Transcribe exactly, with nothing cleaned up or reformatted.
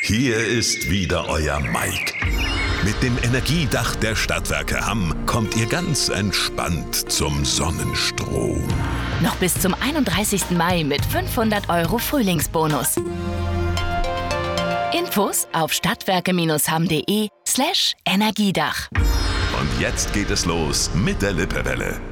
Hier ist wieder euer Mike. Mit dem Energiedach der Stadtwerke Hamm kommt ihr ganz entspannt zum Sonnenstrom. Noch bis zum einunddreißigsten Mai mit fünfhundert Euro Frühlingsbonus. Infos auf stadtwerke-hamm.de slash Energiedach. Und jetzt geht es los mit der Lippewelle.